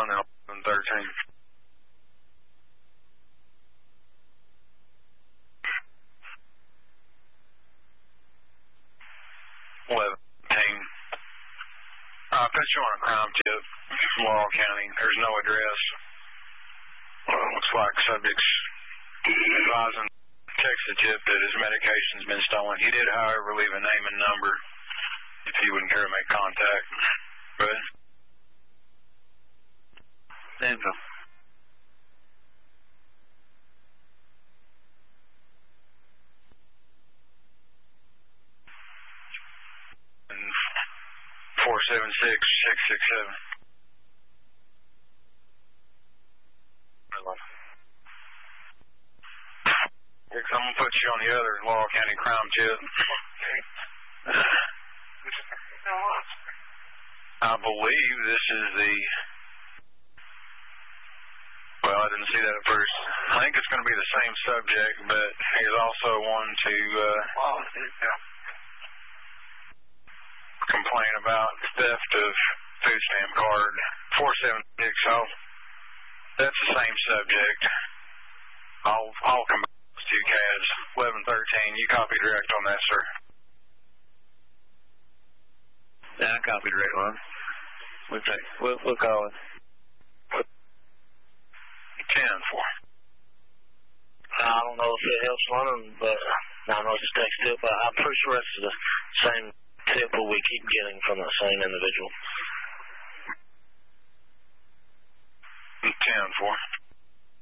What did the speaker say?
and 1113. 1113. I put you on a crime tip from Laurel County. There's no address. Looks like subject's advising text the tip that his medication's been stolen. He did, however, leave a name and number if he wouldn't care to make contact. Good. Danville. And 476-667. I'm going to put you on the other Laurel County crime tip. I believe this is the... Well, I didn't see that at first. I think it's going to be the same subject, but he's also one to complain about theft of food stamp card. 476. That's the same subject. I'll combine those two CADs. 1113. You copy direct on that, sir. Yeah, I copy direct on. We'll call it. 10-4. I don't know if it helps one of them, but I know it's a text tip. I'm pretty sure it's the same tip that we keep getting from the same individual. 10-4.